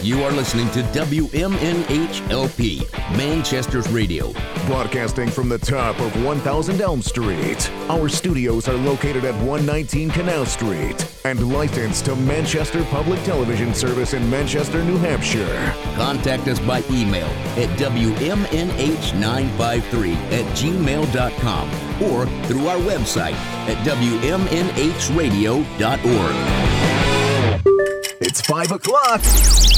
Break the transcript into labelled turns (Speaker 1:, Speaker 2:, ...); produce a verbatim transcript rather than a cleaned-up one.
Speaker 1: You are listening to W M N H L P, Manchester's Radio.
Speaker 2: Broadcasting from the top of one thousand Elm Street. Our studios are located at one nineteen Canal Street and licensed to Manchester Public Television Service in Manchester, New Hampshire.
Speaker 1: Contact us by email at W M N H nine five three at gmail dot com or through our website at W M N H radio dot org.
Speaker 2: It's five o'clock.